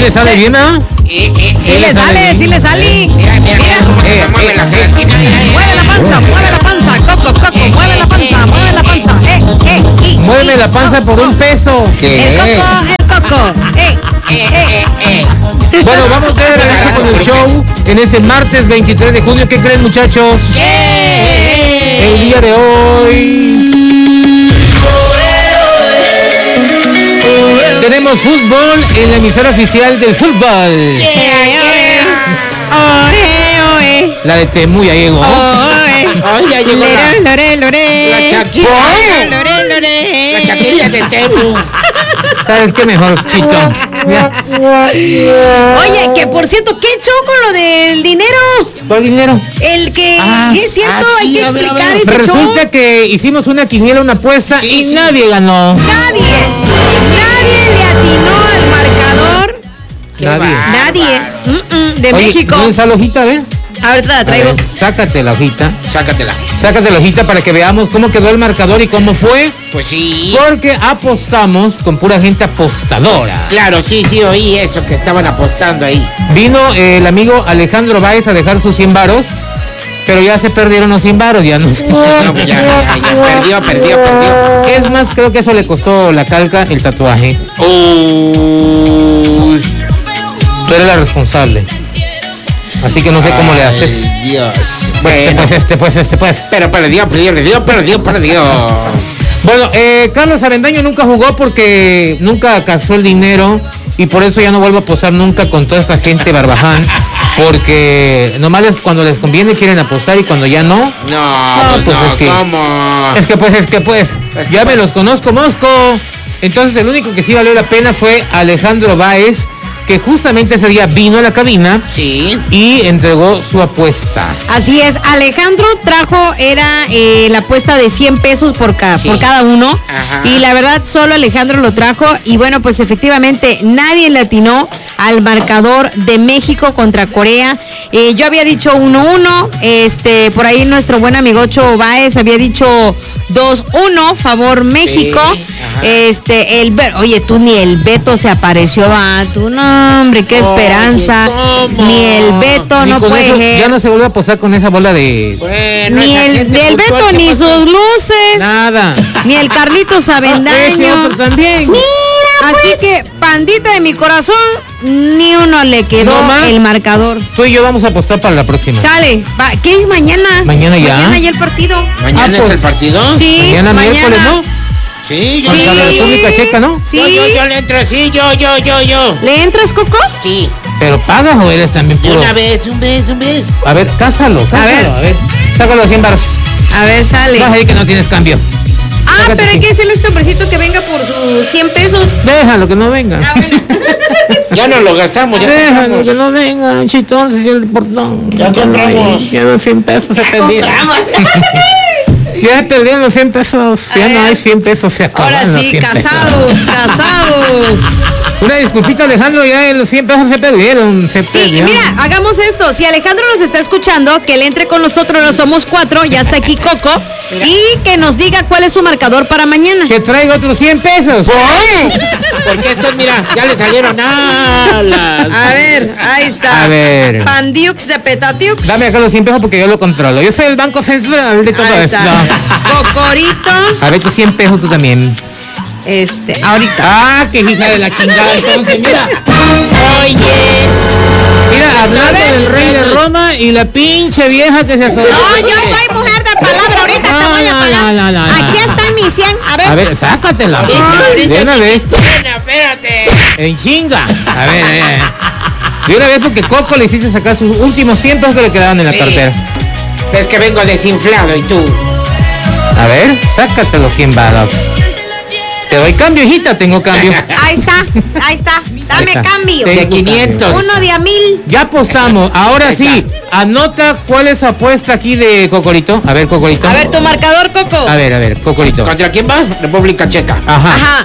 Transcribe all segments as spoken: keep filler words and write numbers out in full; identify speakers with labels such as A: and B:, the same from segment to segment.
A: le sale bien, ¿ah?
B: Eh, eh,
C: Sí le sale, sí le sale.
B: Mira, mira, mira, cómo se mueve la gelatina.
C: Mueve la panza, mueve la panza, Coco, Coco, mueve la panza, mueve la panza. Eh, eh, y,
A: Mueve
C: y,
A: la panza por un peso.
C: El Coco, el Coco. Eh,
B: Eh, eh, eh.
A: Bueno, vamos de regreso con el show en este martes veintitrés de junio. ¿Qué creen, muchachos? El día de hoy tenemos fútbol en la emisora oficial del fútbol.
C: Oe, oe.
A: La de Temu ya llegó.
C: Oe.
B: Ay, ya llegó la,
C: Lore, lore.
B: la Shakira.
C: Lore, lore.
B: La Shakira de Temu.
A: ¿Sabes qué mejor, Chito? Mira.
C: Oye, que por cierto, ¿qué show con lo del dinero?
A: ¿Cuál dinero?
C: El que
A: Ah,
C: es cierto,
B: ah,
C: hay
B: sí,
C: que
B: a ver, a
C: explicar
B: ver.
C: ese
A: Resulta
C: show.
A: que hicimos una quiniela, una apuesta
B: Sí,
A: y
B: sí.
A: nadie ganó.
C: Nadie, nadie le atinó al marcador.
B: Qué
A: Nadie.
B: bárbaro.
C: Nadie. Mm, mm, de
A: Oye,
C: México.
A: ¿dónde está la hojita? A ver.
C: Ahorita la
A: A
C: traigo.
A: ver, sácate la hojita.
B: Sácatela.
A: Sácate la hojita para que veamos cómo quedó el marcador y cómo fue.
B: Pues sí.
A: Porque apostamos con pura gente apostadora.
B: Claro, sí, sí, oí eso que estaban apostando ahí.
A: Vino eh, el amigo Alejandro Báez a dejar sus cien varos, pero ya se perdieron los cien varos, ya no sé.
B: No, pues ya, ya, ya, perdió, perdió, perdió.
A: Es más, creo que eso le costó la calca, el tatuaje.
B: Uy.
A: Tú eres la responsable. Así que no sé cómo le haces.
B: Ay, Dios.
A: Pues este,
B: Bueno,
A: pues este, pues este, pues.
B: pero perdió, perdió, perdió, perdió, perdió.
A: Bueno, eh, Carlos Avendaño nunca jugó porque nunca cazó el dinero y por eso ya no vuelvo a posar nunca con toda esta gente barbaján, porque nomás les, cuando les conviene quieren apostar y cuando ya no.
B: No, pues,
A: pues
B: no,
A: es que-
B: ¿cómo?
A: Es que pues, es que pues,
B: Es que
A: ya me
B: pues.
A: los conozco, Mosco. Entonces el único que sí valió la pena fue Alejandro Báez, que justamente ese día vino a la cabina
B: Sí.
A: y entregó su apuesta.
C: Así es, Alejandro trajo, era eh, la apuesta de cien pesos por, ca-
B: Sí.
C: por cada uno.
B: Ajá.
C: Y la verdad, solo Alejandro lo trajo. Y bueno, pues efectivamente, nadie le atinó al marcador de México contra Corea. Eh, yo había dicho uno uno. Este, por ahí nuestro buen amigocho Báez había dicho dos uno, favor México.
B: Sí, ajá.
C: Este, el Be- oye, tú ni el Beto se apareció, va. Tú no, hombre, qué
B: Oye,
C: esperanza.
B: ¿cómo?
C: Ni el Beto
A: Y
C: no
A: con
C: puede.
A: eso
C: ser.
A: ya no se vuelve a posar con esa bola de
B: Bueno,
C: Ni
B: esa
C: el,
B: gente
C: ni el
B: puntual
C: Beto,
B: que
C: ni
B: pasó.
C: sus luces,
A: nada.
C: ni el Carlitos
A: Ese
C: Avendaño.
A: otro también.
C: Así que, pandita de mi corazón, ni uno le quedó
A: ¿No más?
C: el marcador.
A: Tú y yo vamos a apostar para la próxima.
C: Sale, va, ¿qué es mañana?
A: Mañana ya.
C: Mañana ya el partido.
B: ¿Mañana
A: Ah,
B: es
A: pues.
B: el partido?
C: Sí,
A: Mañana, miércoles, ¿no?
B: Sí, yo,
A: Contra
B: yo,
A: la
B: yo,
A: República Checa, ¿no?
C: Sí.
B: yo, yo, yo le entro, sí, yo, yo, yo, yo.
C: ¿Le entras, Coco?
B: Sí,
A: Pero pagas o eres también
B: de
A: puro.
B: una vez, un mes, un mes.
A: A ver, cásalo, cásalo.
C: ver.
A: A ver, sácalo a cien baros.
C: A ver, sale.
A: Vas ahí que no tienes cambio.
C: Ah,
A: sácate
C: pero hay
A: aquí.
C: que decirle a este hombrecito que venga por sus cien pesos.
A: Déjalo que no venga.
C: Ah, bueno.
B: Ya nos lo gastamos, ya
A: Déjalo
B: compramos.
A: que no venga, chitón, si el portón.
B: Ya
A: no
B: compramos.
A: hay, Ya no hay cien pesos, se perdieron. Ya se perdieron los cien pesos.
C: A
A: Ya no
C: ver.
A: hay cien pesos, se acabaron
C: Ahora
A: los
C: sí,
A: cien pesos.
C: casados, casados.
A: Una disculpita, Alejandro, ya los cien pesos se perdieron. Se
C: Sí,
A: perdieron.
C: mira, hagamos esto. Si Alejandro nos está escuchando, que le entre con nosotros, no somos cuatro, ya está aquí Coco,
B: Mira.
C: y que nos diga cuál es su marcador para mañana.
A: Que traiga otros cien pesos.
B: Porque estos, mira, ya le salieron alas.
C: A ver, ahí está.
A: A ver.
C: Pandiux de Petatiux.
A: Dame acá los cien pesos porque yo lo controlo. Yo soy el banco central de todo
C: Ahí
A: esto.
C: está. Cocorito.
A: A ver, tus cien pesos tú también.
C: Este, ahorita.
A: Ah, que hija de la chingada. Entonces, mira.
B: Oye.
A: Mira, hablando
C: A ver.
A: del rey de Roma y la pinche vieja que se asomó.
C: No, yo soy mujer de palabra, ahorita te
A: No,
C: voy a
A: no,
C: pagar.
A: no, no, no, no.
C: Aquí está mi cien. A ver.
A: A ver, sácatela.
B: Ahorita, ahorita.
A: De una vez.
B: Bueno, espérate.
A: En chinga. A ver, a ver. De una vez porque Coco le hiciste sacar sus últimos cien pesos que le quedaban en la
B: Sí.
A: cartera.
B: Es que vengo desinflado y tú.
A: A ver, sácate los cien baros. Te doy cambio, hijita, tengo cambio.
C: Ahí está, ahí está. Dame
A: Ahí está.
C: cambio.
A: Tengo
B: De quinientos.
A: cambio.
C: Uno de a mil.
A: Ya apostamos. Ahora
B: Ahí
A: sí, anota cuál es su apuesta aquí de Cocorito. A ver, Cocorito.
C: A ver, tu marcador, Coco.
A: A ver, a ver, Cocorito.
B: ¿Contra quién va? República Checa.
A: Ajá.
C: Ajá.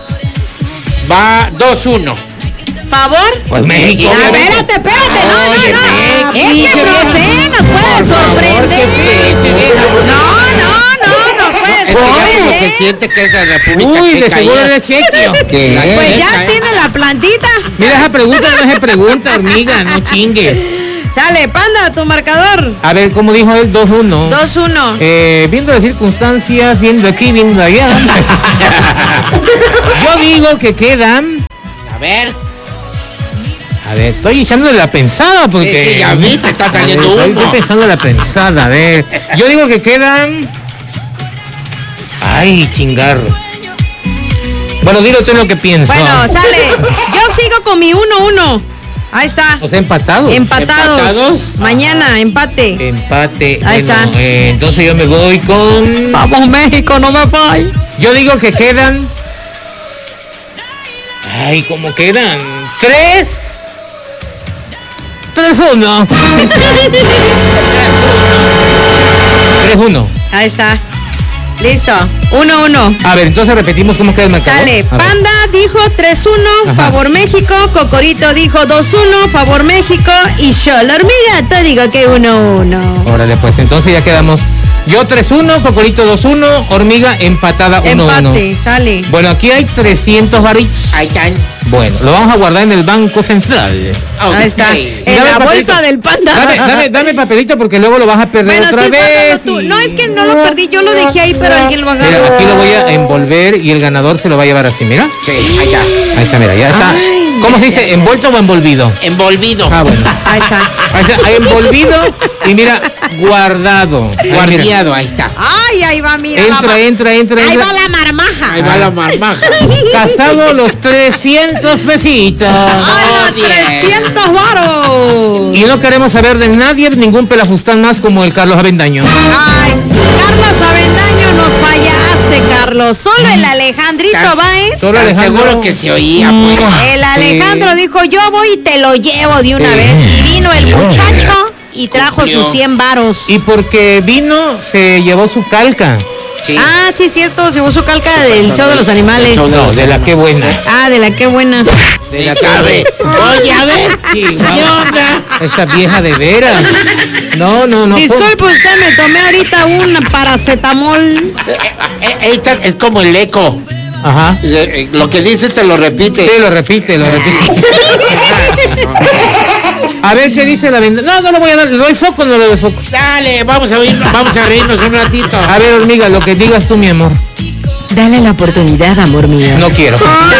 B: Va dos uno.
C: ¿Favor?
A: Pues México.
C: Ah,
A: obviamente.
C: espérate, espérate, no,
B: Oye,
C: no, no.
B: Becky,
C: Es que
B: qué
C: no
B: bien.
C: sé, nos puede sorprender. No, no, no, nos puede
B: Es que ya como se siente que es de República
A: Uy, de
B: Checa.
A: seguro
B: ya.
A: era chequio.
B: Que-
C: Pues ya
B: Checa, ¿eh?
C: tiene la plantita.
A: Mira, esa pregunta no es pregunta, hormiga, no chingues.
C: Sale, Panda, tu marcador.
A: A ver, ¿cómo dijo él? dos uno.
C: dos uno.
A: Eh, viendo las circunstancias, viendo aquí, viendo allá. Yo digo que quedan.
B: A ver.
A: A ver, estoy echándole la pensada porque.
B: Sí, sí, ya vi, te está saliendo
A: A ver,
B: uno.
A: Estoy pensando la pensada, a ver. Yo digo que quedan. Ay, chingar. Bueno, dilo tú lo que piensas.
C: Bueno, sale. Yo sigo con mi uno uno. Ahí está.
A: O sea, empatados.
C: Empatados.
B: Empatados.
C: Mañana, empate.
A: Empate.
C: Ahí
A: Bueno,
C: está.
A: eh, entonces yo me voy con.
C: Vamos, México, no me falles.
A: Yo digo que quedan. Ay, ¿cómo quedan? Tres. Tres uno. Tres uno.
C: Ahí está. Listo. uno uno.
A: A ver, entonces repetimos cómo queda el marcador.
C: Sale,
A: A ver.
C: Panda dijo tres uno,
A: Ajá.
C: favor México, Cocorito dijo dos uno, favor México, y yo, la hormiga, te digo que uno uno.
A: Órale, pues entonces ya quedamos. Yo tres uno, Cocorito dos uno, hormiga empatada uno uno.
C: Empate, sale.
A: Bueno, aquí hay trescientos varitos.
B: Ahí están.
A: Bueno, lo vamos a guardar en el Banco Central.
C: Ahí está.
B: Ok.
C: En
A: Dame
C: la
A: papelito.
C: bolsa del Panda.
A: Dame, dame, dame papelito porque luego lo vas a perder
C: Bueno,
A: otra
C: sí, guárdalo
A: vez.
C: tú.
A: y-
C: No, es que no lo perdí, yo lo dejé ahí, pero alguien lo agarró.
A: Mira, aquí lo voy a envolver y el ganador se lo va a llevar así, mira.
B: Sí, ahí está.
A: Ahí está, mira, ya está.
C: Ay,
A: ¿Cómo se dice? ¿Envuelto o envolvido?
B: Envolvido.
A: Ah, bueno.
C: Ahí está.
A: Ahí está, envolvido y mira, guardado. Ahí, mira.
B: Guardiado, ahí está.
C: Ay, ahí va, mira. la
A: Entra,
C: ma-
A: entra, entra,
C: Ahí
A: entra.
C: va la marmaja.
B: Ahí va la marmaja.
A: Casado los trescientos pesitos.
C: Ay, los
B: bien.
C: trescientos varos.
A: Y no queremos saber de nadie, ningún pelafustán más como el Carlos Avendaño.
C: Ay, Carlos Avendaño, nos fallaste, Carlos. Solo el Alejandrito
B: Tan-
C: Báez.
A: Solo
B: Tan
A: Alejandro.
B: seguro que se oía, pues.
C: El Alejandro dijo, yo voy y te lo llevo de una
A: Sí.
C: vez. Y vino el muchacho y trajo
B: Cumplió.
C: sus cien varos.
A: Y porque vino, se llevó su calca.
B: Sí.
C: Ah, sí, cierto, llevó su calca del show de los animales.
B: Del show de
A: No,
B: los
A: de la que buena.
C: Ah, de la que buena.
A: De
B: Ni
A: la que
B: sabe. Oye, a ver.
A: Sí,
B: ¿Qué
A: guau.
B: onda?
A: Esta vieja de veras. No, no, no.
C: Disculpe usted, me tomé ahorita un paracetamol.
B: Eh, eh, eh, esta es como el eco.
A: Ajá.
B: Eh, eh, Lo que dices te lo repite.
A: Sí, lo repite, lo repite. A ver qué dice la venda. No, no lo voy a dar. ¿Le doy foco o no le doy foco?
B: Dale, vamos a reírnos, vamos a reírnos un ratito.
A: A ver, hormiga, lo que digas tú, mi amor.
C: Dale la oportunidad, amor mío.
A: No quiero.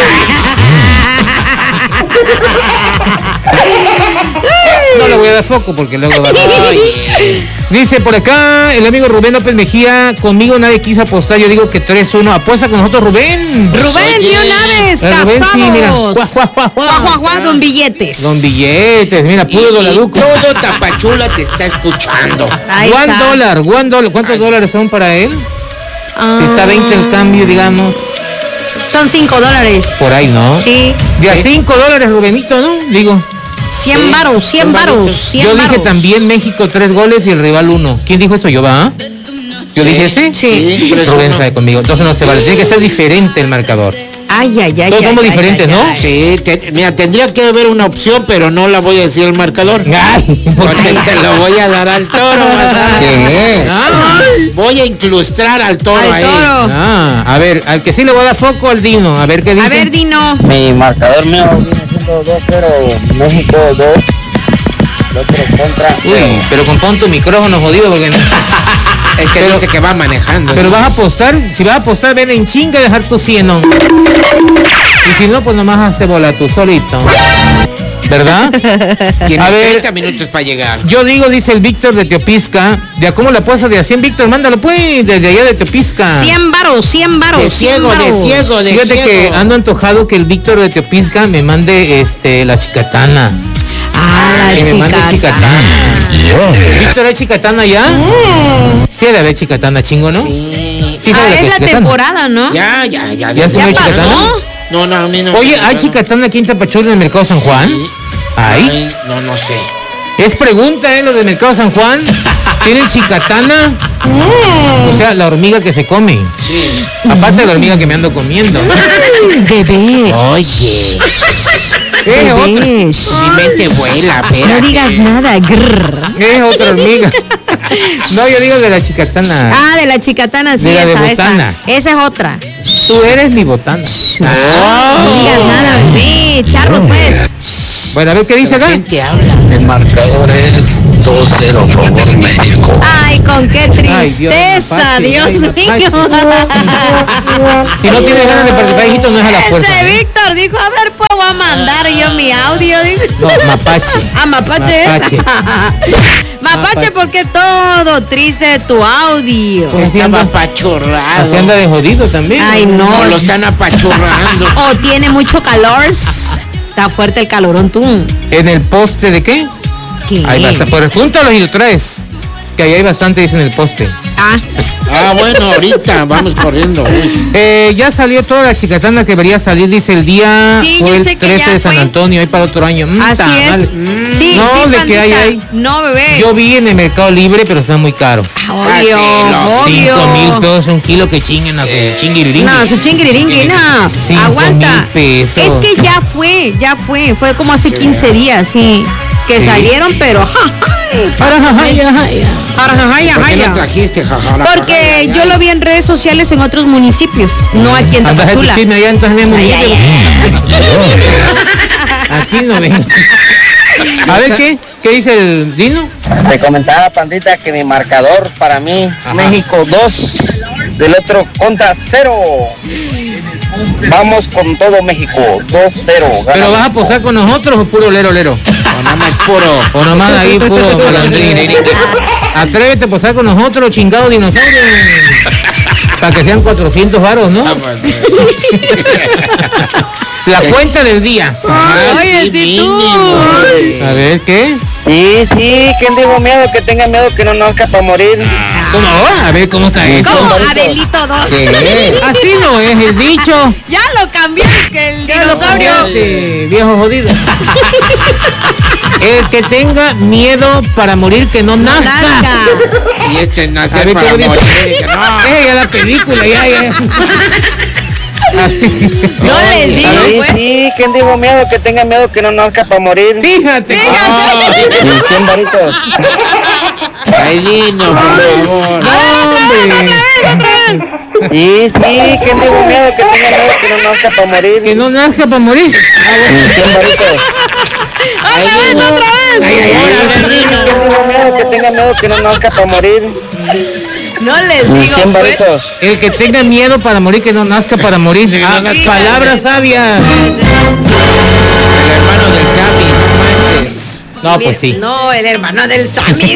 A: No le voy a dar foco porque luego va
B: Oye.
A: Dice por acá el amigo Rubén López Mejía, conmigo nadie quiso apostar, yo digo que tres uno. Apuesta con nosotros, Rubén.
C: Rubén,
B: Oye.
C: de una vez,
A: Eh, Rubén,
C: casados.
A: sí, mira. Guau, guau, guau, guau.
C: Guau, guau, guau, don billetes.
A: Don billetes, mira,
B: Y,
A: puro
B: y
A: dolaruco.
B: todo Tapachula te está escuchando.
C: Ahí
A: One
C: está.
A: dólar, one dólar. ¿Cuántos
B: Ay,
A: dólares son para él?
C: Ah,
A: Si está veinte el cambio, digamos,
C: Son cinco dólares.
A: por ahí, ¿no?
C: Sí.
A: De a cinco dólares, Rubenito, ¿no? Digo.
C: cien
B: Sí,
C: varos, cien
B: cien
C: varos,
B: varitos.
C: cien
A: Yo dije
C: varos.
A: también México tres goles y el rival uno. ¿Quién dijo eso? Yo, ¿va? ¿Yo
B: Sí,
A: dije ese?
C: Sí.
B: tres
A: Rubén
B: uno.
A: sabe conmigo. Entonces no se vale. Tiene que ser diferente el marcador.
C: Ay, ay, ay.
A: Todos
C: ay,
A: somos
C: ay,
A: diferentes,
C: ay,
A: ¿no?
C: ay.
B: Sí, te- mira, tendría que haber una opción, pero no la voy a decir el marcador.
A: Ay, ¿por
B: Porque
A: qué?
B: se lo voy a dar al toro. vas a ver.
A: Ay.
B: Voy a incrustar al toro
C: Al
B: ahí.
C: toro.
A: Ah, a ver, al que sí le voy a dar foco al Dino. A ver qué dice.
C: A ver, Dino.
D: Mi marcador mío viene siendo dos cero, México dos, otro contra.
A: Uy, pero compón tu micrófono jodido porque no.
B: Es que
A: Pero-
B: dice que va manejando.
A: Pero vas a apostar, si vas a apostar, ven en chinga y dejar tu cien. ¿No? Y si no, pues nomás hace bola tú solito. ¿Verdad?
B: Tienes
A: a ver.
B: treinta minutos para llegar.
A: Yo digo, dice el Víctor de Teopisca, de a cómo la apuesta de a cien, Víctor, mándalo pues, desde allá de Teopisca.
C: cien varos, cien varos.
B: De
C: cien
B: ciego, de
C: varos.
B: ciego, de
A: Fíjate
B: ciego.
A: que ando antojado que el Víctor de Teopisca me mande este la chicatana.
C: Ah,
A: Que
C: la
A: me mande
C: chica.
A: chicatana. Víctor, ¿hay chicatana ya? Sí, debe haber chicatana, chingo, ¿no?
B: Sí.
A: Sí, sabe
C: Ah,
A: lo que
C: es la
A: chicatana.
C: temporada, ¿no?
B: Ya, ya, ya.
A: ¿Ya se
C: ¿Ya
A: me
C: pasó?
A: chicatana?
B: No, no, a mí no.
A: Oye,
B: me
A: ¿hay
B: no.
A: chicatana aquí en Tapachula en el Mercado San Juan?
B: Sí.
A: ¿Hay?
B: Ay, no, no sé.
A: Es pregunta, ¿eh? Lo del Mercado San Juan. ¿Tienen chicatana? O sea, la hormiga que se come.
B: Sí.
A: Aparte de la hormiga que me ando comiendo.
C: Bebé.
B: Oye,
A: Es otra.
C: Bebé.
B: mi mente vuela, espérate.
C: No digas nada. grrr.
A: Es otra hormiga. No, yo digo de la chicatana.
C: Ah, de la chicatana, sí,
A: De la de
C: esa,
A: botana.
C: esa. Esa es otra.
A: Tú eres mi botana.
C: No digas nada, bebé. Charro, pues.
A: Bueno, a ver qué dice acá.
B: Gente habla.
E: El marcador es dos cero favor México.
C: Ay, con qué
A: Ay, Dios,
C: tristeza,
A: Mapache,
C: Dios
A: ay, Mapache.
C: mío.
A: Si no tienes ganas de participar, hijito, no es a la fuerza.
C: Ese Víctor dijo, a ver, pues voy a mandar yo mi audio. dijo.
A: No, mapache.
C: Ah, Mapache.
A: Mapache.
C: Mapache,
A: Mapache.
C: porque todo triste de tu audio.
A: Pues así
B: Estaba
A: anda,
B: apachurrado.
A: así anda de jodido también.
C: Ay, no.
B: No, lo están apachurrando.
C: O tiene mucho calor. Está fuerte el calorón tú.
A: ¿En el poste de qué?
C: ¿Qué?
A: Hay bastante. Pues júntalo y lo traes. Que ahí hay bastante, dice en el poste.
C: Ah,
B: Ah, bueno, ahorita vamos corriendo. Uy.
A: Eh, ya salió toda la chicatana que debería salir, dice el día.
C: Sí,
A: fue
C: yo
A: el
C: sé que
A: trece
C: ya
A: de San
C: fue.
A: Antonio, ahí para otro año. Mm,
C: así
A: ta
C: es.
A: madre.
C: Sí,
A: No,
C: sí,
A: ¿de qué
C: pandita.
A: hay ahí?
C: No, bebé.
A: Yo vi en el Mercado Libre, pero está muy caro.
C: Obvio,
B: Ah, sí, los
C: obvio.
A: Cinco mil pesos un kilo que chinguen a su chingiriringui.
C: No, su chingiriringui, no.
A: Cinco
C: Aguanta.
A: mil pesos.
C: Es que ya fue, ya fue. Fue como hace quince días, sí. Que
A: Sí.
C: salieron, pero.
A: Para, jajaya, jaya.
C: Jaya,
B: ¿Por qué
C: jaya.
B: no trajiste, jajara?
C: Porque yo lo vi en redes sociales en otros municipios, no aquí en
A: Andas de tu
C: Tapachula.
A: chisme allá entonces en el
C: Ay,
A: municipio.
C: ay,
A: Aquí no ven. A ver, ¿qué? ¿Qué dice el Dino?
D: Te comentaba, pandita, que mi marcador para mí,
A: Ajá.
D: México dos, del otro contra cero. Vamos con todo México, dos cero.
A: ¿Pero vas a posar con nosotros o puro lero lero?
B: O nada más puro.
A: O nomás ahí puro malandrín. Atrévete a posar con nosotros, chingado dinosaurio. Para que sean cuatrocientos varos, ¿no? La cuenta del día.
C: Oye, sí, tú.
A: A ver, ¿qué?
D: Sí, sí, ¿quién digo miedo? Que tenga miedo que no nazca para morir.
A: ¿Cómo? A ver, ¿cómo está eso?
C: ¿Cómo? Abelito dos.
A: Así no es el dicho.
C: Ya lo cambié, que el dinosaurio.
A: Este viejo jodido. El que tenga miedo para morir que no nazca.
C: Nazca.
B: Y este
A: A
B: nacer
A: ver,
B: para
A: ¿qué
B: morir.
A: dice?
B: que no.
A: Eh, ya la película, ya, ya.
C: No les digo,
D: Sí,
C: pues.
D: sí, ¿quién digo miedo? Que tenga miedo que no nazca para morir.
A: Fíjate.
D: Y cien varitos.
B: Ay, Dino, por favor.
A: Hombre,
D: Sí, sí, ¿quién digo miedo? Que tenga miedo que no nazca para morir.
A: que no nazca para morir.
D: Y cien varitos.
C: Otra vez, otra vez.
A: Ay, ay, ay,
D: ¿Quién digo miedo? Que tenga miedo que no nazca para morir.
C: No les
D: Y
C: digo,
D: cien
C: pues.
D: varitos.
A: El que tenga miedo para morir que no nazca para morir. Ah,
C: nazca.
A: palabras sabias.
B: El hermano del Sammy, no manches.
A: No, pues sí.
C: No, el hermano del Sammy.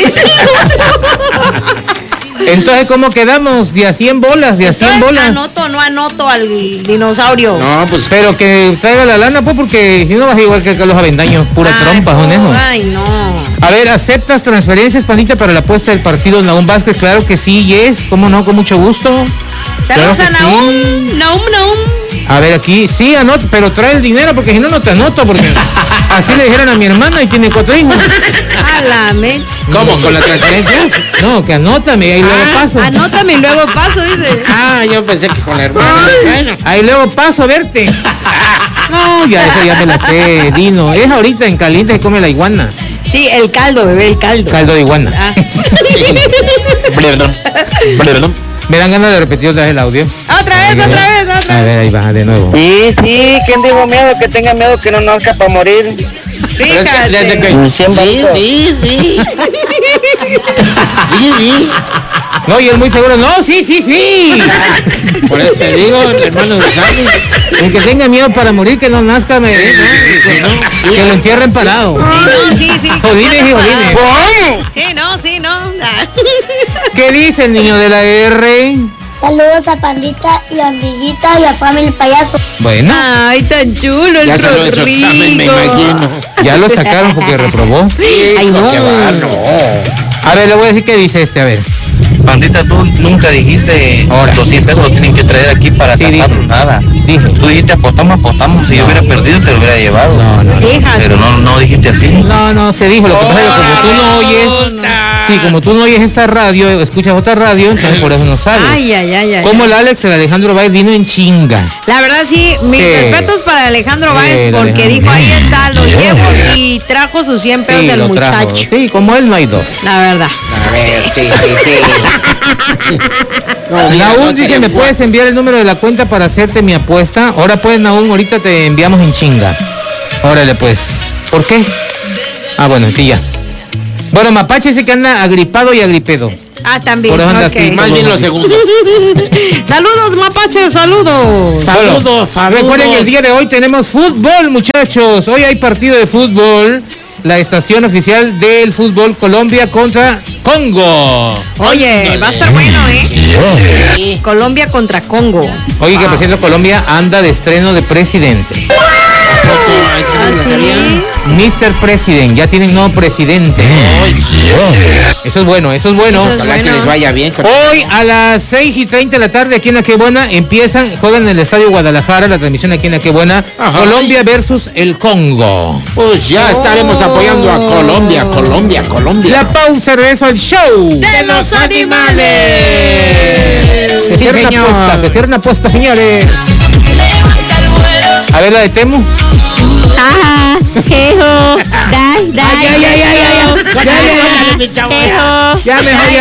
A: Entonces, ¿cómo quedamos? De a cien bolas, de a cien
C: Yo
A: bolas.
C: anoto, no anoto al dinosaurio.
B: No, pues
A: Pero que traiga la lana, pues, porque si no vas igual que los avendaños, pura
C: Ay,
A: trompa,
C: no,
A: son eso.
C: Ay, no.
A: A ver, ¿aceptas transferencias, Panita, para la apuesta del partido Nahum Vázquez? Claro que sí, yes, cómo no, con mucho gusto.
C: Saludos
A: Claro
C: a
A: que
C: Naum.
A: sí.
C: Naum, Naum.
A: A ver, aquí, sí, anoto, pero trae el dinero, porque si no, no te anoto, porque así le dijeron a mi hermana y tiene cuatro hijos.
C: A la mech.
B: ¿cómo? ¿Con la transferencia?
A: No, que anótame, ahí luego paso.
C: Anótame y luego paso, dice.
B: Ah, yo pensé que con la hermana. Bueno.
A: Ahí luego paso a verte. No, ya eso ya me la sé, Dino. Es ahorita en caliente se come la iguana.
C: Sí, el caldo, bebé, el caldo.
A: Caldo de iguana.
C: Ah.
B: Perdón. Perdón.
A: Me dan ganas de repetir otra vez el audio.
C: Otra vez, otra vez, otra
A: A
C: vez.
A: ver, ahí va, de nuevo.
D: Sí, sí, ¿quién digo miedo? Que tenga miedo que no nazca para morir.
B: Pero es que desde que-
C: Fíjate.
D: Y cien
B: Sí,
D: varitos.
B: sí, sí. Sí, sí.
A: No, y él muy seguro, no, sí, sí, sí.
B: Por eso te digo, el hermano del Sammy.
A: El que tenga miedo para morir, que no nazca, me...
B: Sí, sí, no, sí.
A: que lo entierren parado.
C: Sí, no, sí, sí.
A: Jodines y jodines.
C: Sí, no, sí, no.
A: ¿Qué dice el niño de la R?
F: Saludos a Pandita y a Amiguita y a Family Payaso.
A: Bueno,
C: Ay, tan chulo el
B: Ya salió de su
C: Rodrigo.
B: examen, me imagino.
A: ya lo sacaron porque reprobó.
C: Ay, no.
B: Qué bárbaro.
A: A ver, le voy a decir qué dice este, a ver.
E: Pandita, tú nunca dijiste
A: Ahora.
E: los cien pesos los tienen que traer aquí para
A: Sí,
E: casarlos,
A: dije.
E: nada.
A: Dije.
E: Tú dijiste apostamos, apostamos, si yo hubiera perdido te lo hubiera llevado.
A: No, no, no.
C: Fíjate.
E: Pero no, no dijiste así.
A: No, no, se dijo, lo que pasa es que como tú no oyes, sí, como tú no oyes esa radio, escuchas otra radio, entonces por eso no sabes.
C: Ay, ay, ay, ay.
A: Como el Alex, el Alejandro Baez vino en chinga.
C: La verdad sí, mis
A: Sí.
C: respetos para Alejandro
A: Sí,
C: Báez
A: el
C: porque
A: Alejandro.
C: dijo, ahí está, lo llevo y trajo sus cien pesos
A: Sí,
C: el
A: lo trajo.
C: muchacho.
A: Sí, como él no hay dos.
C: La verdad.
B: A ver, sí, sí, sí. No, mira,
A: Naúm
B: no
A: dice,
B: serían
A: ¿me puedes
B: cuates.
A: enviar el número de la cuenta para hacerte mi apuesta? Ahora pues, Naúm, ahorita te enviamos en chinga. Órale pues. ¿Por qué? Ah, bueno, sí, ya. Bueno, Mapache dice que anda agripado y agripedo.
C: Ah, también.
A: Por eso anda
C: ok.
A: así.
B: Más bien lo segundo.
C: Saludos, Mapache, saludos.
B: Saludos, saludos.
A: Recuerden que el día de hoy tenemos fútbol, muchachos. Hoy hay partido de fútbol. La estación oficial del fútbol, Colombia contra Congo.
C: Oye, va a estar bueno, ¿eh? Colombia contra Congo.
A: Oye, que por cierto, Colombia anda de estreno de presidente.
B: Ay, es que no me la
C: ¿Ah,
B: sabía.
C: sí?
A: mister President, ya tienen nuevo presidente. Eso es bueno, eso es bueno.
C: Eso es
B: Ojalá que
C: bueno.
B: les vaya bien. con-
A: Hoy a las seis y treinta de la tarde aquí en La Que Buena empiezan, juegan en el Estadio Guadalajara, la transmisión aquí en La Que Buena,
B: Ajá.
A: Colombia versus el Congo.
B: Pues ya estaremos apoyando a Colombia, Colombia, Colombia.
A: La pausa, regreso al show.
C: ¡De los animales!
A: Se
B: Sí,
A: cierra una
B: señor.
A: apuesta, se cierra una apuesta, señores. A ver la de Temu.
C: Ajá, jejo, dai, dai,
A: Ay, ay, ay, ay, ay, ay.
C: jejo,
A: Ya, ya, ya.
C: jejo.
A: Ya mejor ya.